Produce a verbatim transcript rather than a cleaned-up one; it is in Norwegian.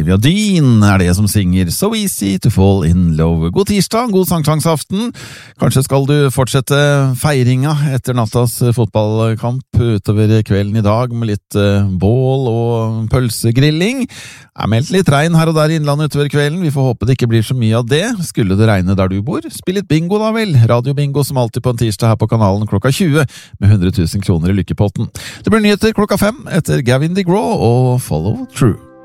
Olivia Dean er det som synger So Easy to Fall in Love. God tirsdag, god sankthansaften. Kanskje skal du fortsette feiringa etter nattas fotballkamp utover kvelden i dag med litt bål og pølsegrilling. Er meldt litt regn her og der i innlandet utover kvelden. Vi får håpe det ikke blir så mye av det. Skulle det regne der du bor? Spill litt bingo da vel. Radiobingo som alltid på en tirsdag her på kanalen klokka tjue med hundre tusen kroner i lykkepotten. Det blir nyheter klokka fem etter Gavin DeGraw og Follow True.